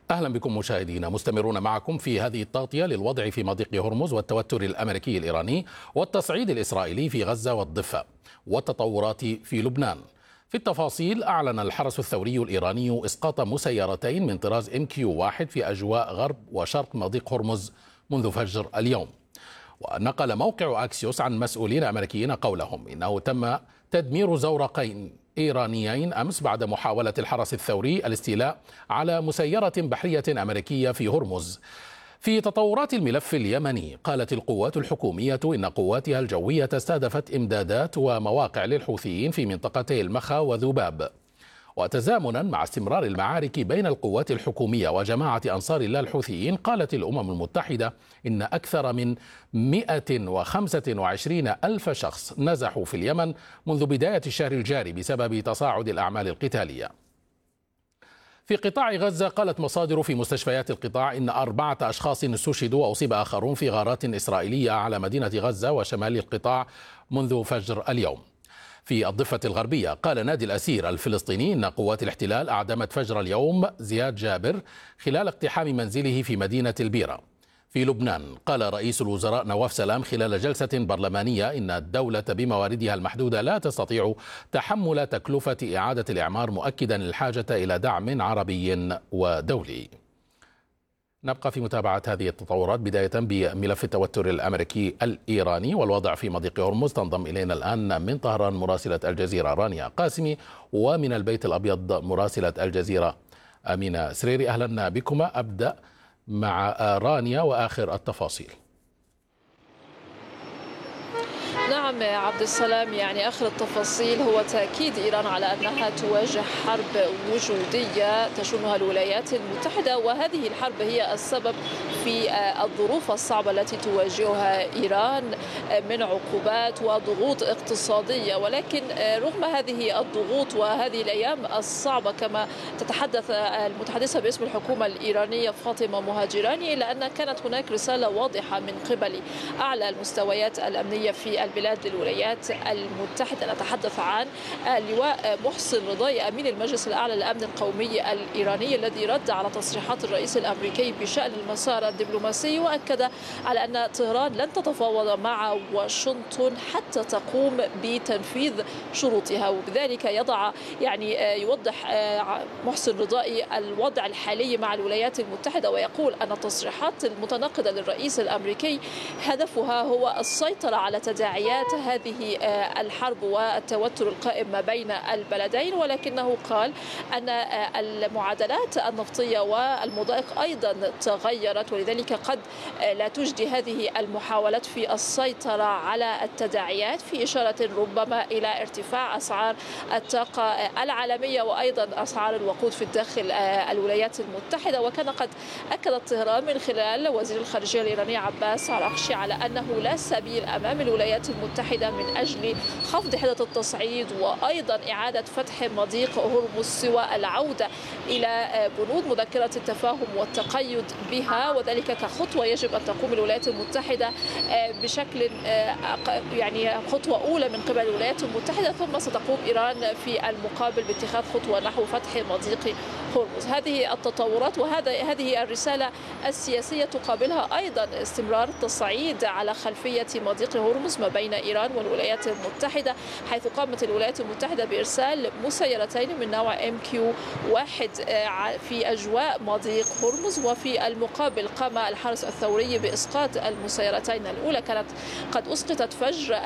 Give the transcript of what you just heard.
أهلا بكم مشاهدينا، مستمرون معكم في هذه التغطية للوضع في مضيق هرمز والتوتر الأمريكي الإيراني والتصعيد الإسرائيلي في غزة والضفة والتطورات في لبنان. في التفاصيل، أعلن الحرس الثوري الإيراني إسقاط مسيرتين من طراز MQ-1 في أجواء غرب وشرق مضيق هرمز منذ فجر اليوم. ونقل موقع أكسيوس عن مسؤولين أمريكيين قولهم إنه تم تدمير زورقين إيرانيين أمس بعد محاولة الحرس الثوري الاستيلاء على مسيرة بحرية أمريكية في هرمز. في تطورات الملف اليمني، قالت القوات الحكومية إن قواتها الجوية استهدفت إمدادات ومواقع للحوثيين في منطقتي المخا وذباب. وتزامنا مع استمرار المعارك بين القوات الحكومية وجماعة أنصار الله الحوثيين، قالت الأمم المتحدة إن أكثر من 125 ألف شخص نزحوا في اليمن منذ بداية الشهر الجاري بسبب تصاعد الأعمال القتالية. في قطاع غزة، قالت مصادر في مستشفيات القطاع إن 4 أشخاص استشهدوا وأصيب آخرون في غارات إسرائيلية على مدينة غزة وشمال القطاع منذ فجر اليوم. في الضفة الغربية، قال نادي الأسير الفلسطيني إن قوات الاحتلال أعدمت فجر اليوم زياد جابر خلال اقتحام منزله في مدينة البيرة. في لبنان، قال رئيس الوزراء نواف سلام خلال جلسة برلمانية إن الدولة بمواردها المحدودة لا تستطيع تحمل تكلفة إعادة الإعمار، مؤكدا الحاجة إلى دعم عربي ودولي. نبقى في متابعة هذه التطورات، بداية بملف التوتر الأمريكي الإيراني والوضع في مضيق هرمز. تنضم إلينا الآن من طهران مراسلة الجزيرة رانيا قاسمي، ومن البيت الأبيض مراسلة الجزيرة أمينة سريري. أهلا بكما. أبدأ مع رانيا وآخر التفاصيل. نعم عبد السلام، يعني آخر التفاصيل هو تأكيد إيران على أنها تواجه حرب وجودية تشنها الولايات المتحدة، وهذه الحرب هي السبب في الظروف الصعبة التي تواجهها إيران من عقوبات وضغوط اقتصادية. ولكن رغم هذه الضغوط وهذه الأيام الصعبة، كما تتحدث المتحدثة باسم الحكومة الإيرانية فاطمة مهاجراني، إلا أن كانت هناك رسالة واضحة من قبل أعلى المستويات الأمنية في البلاد للولايات المتحدة. نتحدث عن اللواء محسن رضاي أمين المجلس الأعلى للأمن القومي الإيراني، الذي رد على تصريحات الرئيس الأمريكي بشأن المسار الدبلوماسي، وأكد على أن طهران لن تتفاوض مع واشنطن حتى تقوم بتنفيذ شروطها. وبذلك يوضح محسن رضائي الوضع الحالي مع الولايات المتحدة، ويقول أن التصريحات المتناقضة للرئيس الأمريكي هدفها هو السيطرة على تداعيات هذه الحرب والتوتر القائم ما بين البلدين. ولكنه قال أن المعادلات النفطية والمضائق أيضا تغيرت، ولذلك قد لا تجدي هذه المحاولات في السيطرة على التداعيات، في إشارة ربما إلى ارتفاع أسعار الطاقة العالمية وأيضا أسعار الوقود في الداخل الولايات المتحدة. وكان قد أكدت طهران من خلال وزير الخارجية الإيراني عباس عراقشي على أنه لا سبيل أمام الولايات المتحدة من أجل خفض حدة التصعيد وأيضا إعادة فتح مضيق هرمز سوى العودة إلى بنود مذكرة التفاهم والتقيد بها، وذلك كخطوة يجب أن تقوم الولايات المتحدة بشكل خطوة أولى من قبل الولايات المتحدة، ثم ستقوم إيران في المقابل باتخاذ خطوة نحو فتح مضيق هرمز. هذه التطورات وهذه الرسالة السياسية تقابلها أيضا استمرار التصعيد على خلفية مضيق هرمز ما بين إيران والولايات المتحدة، حيث قامت الولايات المتحدة بإرسال مسيرتين من نوع MQ-1 في أجواء مضيق هرمز، وفي المقابل قام الحرس الثوري بإسقاط المسيرتين. الأولى كانت قد أسقطت فجر